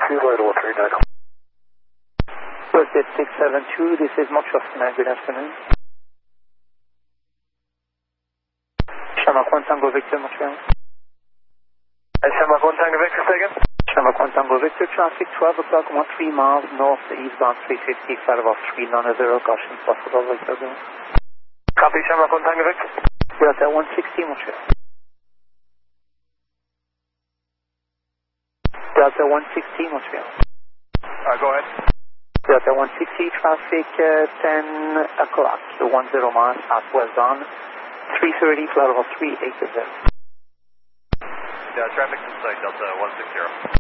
Light 139. First 672, this is Montreal. Good afternoon. Shamrock 1 Tango Victor, Montreal. Shamrock 1 Tango Victor, second. Shamrock 1 Tango Victor, traffic 12 o'clock, 13 miles north, eastbound 350, flight about 390, caution possible, Victor. Copy, Shamrock 1 Tango Victor. Delta 160, Montreal. Delta 160, Montreal. Go ahead. Delta 160, traffic 10 o'clock, 10 miles southwest on 330, flight level 380. Yeah, traffic inside Delta 160.